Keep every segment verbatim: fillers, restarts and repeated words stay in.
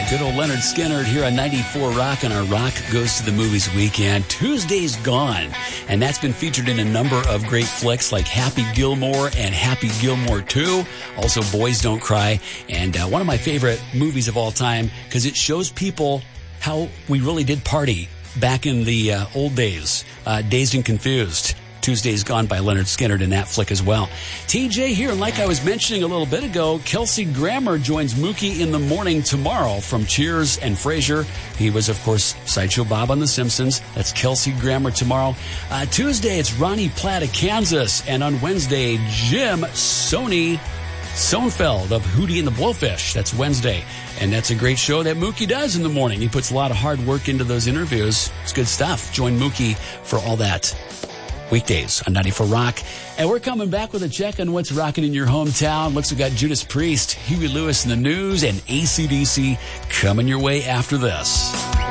Good old Leonard Skinner here on ninety-four Rock, and our Rock Goes to the Movies weekend. Tuesday's Gone, and that's been featured in a number of great flicks like Happy Gilmore and Happy Gilmore two. Also, Boys Don't Cry, and uh, one of my favorite movies of all time because it shows people how we really did party back in the uh, old days, uh, Dazed and Confused. Tuesday's Gone by Leonard Skinner in that flick as well. T J here, and like I was mentioning a little bit ago, Kelsey Grammer joins Mookie in the morning tomorrow from Cheers and Frasier. He was, of course, Sideshow Bob on The Simpsons. That's Kelsey Grammer tomorrow. Uh, Tuesday, it's Ronnie Platt of Kansas, and on Wednesday, Jim Sony Sonefeld of Hootie and the Blowfish. That's Wednesday. And that's a great show that Mookie does in the morning. He puts a lot of hard work into those interviews. It's good stuff. Join Mookie for all that. Weekdays on ninety-four Rock. And we're coming back with a check on what's rocking in your hometown. Looks like we got Judas Priest, Huey Lewis in the news, and A C D C coming your way after this.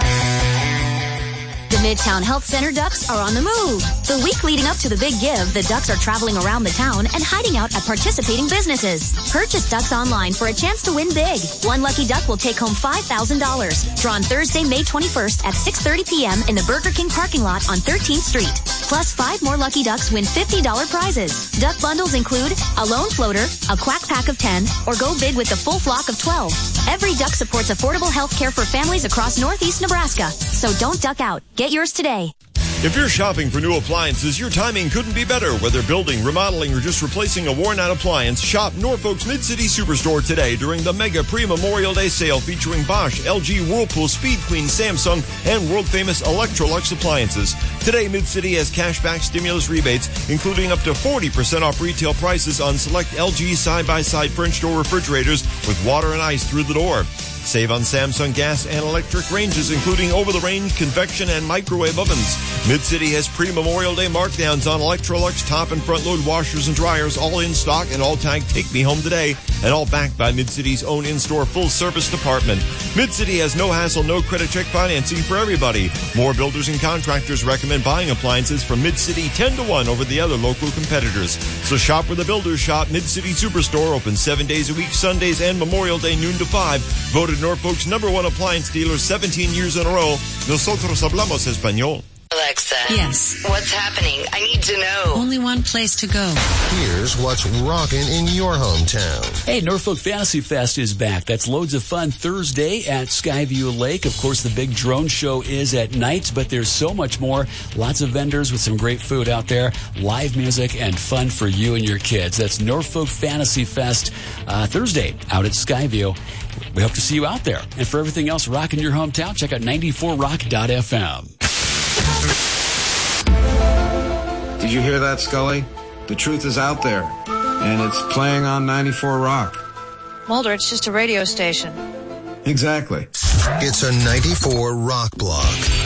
The Midtown Health Center Ducks are on the move. The week leading up to the big give, the Ducks are traveling around the town and hiding out at participating businesses. Purchase Ducks online for a chance to win big. One lucky duck will take home five thousand dollars. Drawn Thursday, May twenty-first at six thirty p.m. in the Burger King parking lot on thirteenth Street. Plus, five more lucky ducks win fifty dollars prizes. Duck bundles include a lone floater, a quack pack of ten, or go big with the full flock of twelve. Every duck supports affordable health care for families across Northeast Nebraska. So don't duck out. Get yours today. If you're shopping for new appliances, your timing couldn't be better. Whether building, remodeling, or just replacing a worn-out appliance, shop Norfolk's Mid-City Superstore today during the mega pre-Memorial Day sale featuring Bosch, L G, Whirlpool, Speed Queen, Samsung, and world-famous Electrolux appliances. Today, Mid-City has cashback stimulus rebates, including up to forty percent off retail prices on select L G side-by-side French door refrigerators with water and ice through the door. Save on Samsung gas and electric ranges, including over-the-range convection and microwave ovens. Mid-City has pre-Memorial Day markdowns on Electrolux top and front-load washers and dryers, all in stock and all tagged Take Me Home Today, and all backed by Mid-City's own in-store full-service department. Mid-City has no-hassle, no-credit check financing for everybody. More builders and contractors recommend buying appliances from Mid-City ten to one over the other local competitors. So shop where the builders shop. Mid-City Superstore, open seven days a week, Sundays and Memorial Day noon to five. Voted Norfolk's number one appliance dealer seventeen years in a row. Nosotros hablamos español. Alexa. Yes. What's happening? I need to know. Only one place to go. Here's what's rocking in your hometown. Hey, Norfolk Fantasy Fest is back. That's loads of fun Thursday at Skyview Lake. Of course, the big drone show is at night, but there's so much more. Lots of vendors with some great food out there, live music, and fun for you and your kids. That's Norfolk Fantasy Fest uh, Thursday out at Skyview. We hope to see you out there. And for everything else rocking your hometown, check out ninety-four rock dot f m. Did you hear that, Scully? The truth is out there, and it's playing on ninety-four Rock. Mulder, it's just a radio station. Exactly. It's a ninety-four Rock block.